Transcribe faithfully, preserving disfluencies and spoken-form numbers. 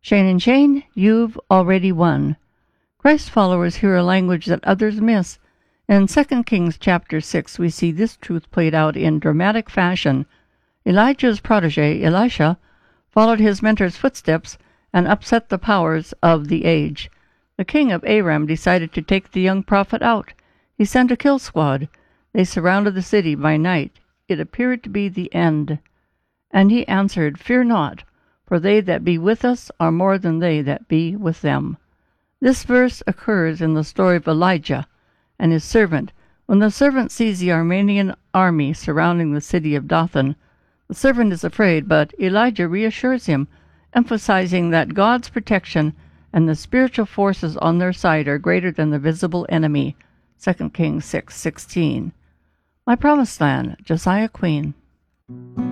Shane and Shane, you've already won. Christ followers hear a language that others miss. In Second Kings chapter six, we see this truth played out in dramatic fashion. Elijah's protege, Elisha, followed his mentor's footsteps and upset the powers of the age. The king of Aram decided to take the young prophet out. He sent a kill squad. They surrounded the city by night. It appeared to be the end. And he answered, Fear not, for they that be with us are more than they that be with them. This verse occurs in the story of Elijah and his servant. When the servant sees the Aramean army surrounding the city of Dothan, the servant is afraid, but Elijah reassures him, emphasizing that God's protection and the spiritual forces on their side are greater than the visible enemy. Second Kings six sixteen. My Promised Land, Josiah Queen.